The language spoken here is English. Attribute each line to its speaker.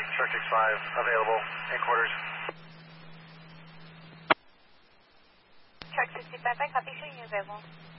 Speaker 1: Shark 65 available, headquarters.
Speaker 2: Shark 65, I copy, showing you available.